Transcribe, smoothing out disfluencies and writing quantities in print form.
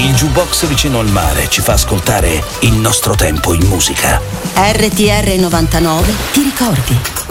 Il jukebox vicino al mare ci fa ascoltare il nostro tempo in musica. RTR 99 ti ricordi?